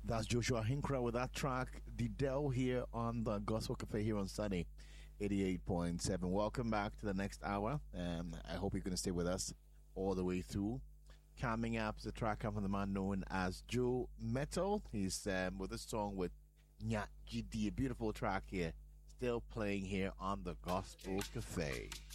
That's Joshua Hinkra with that track, The Dell, here on the Gospel Cafe here on Sunny 88.7. Welcome back to the next hour. I hope you're going to stay with us all the way through. Coming up is a track from the man known as Joe Metal. He's with a song with Nya GD, a beautiful track here, still playing here on the Gospel Cafe.